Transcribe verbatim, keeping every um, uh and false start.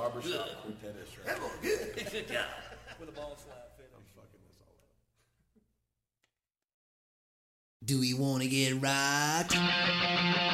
barbershop quintet is right. Good. Good job. With a ball slap finish. I'm fucking this all up. Do we want to get right?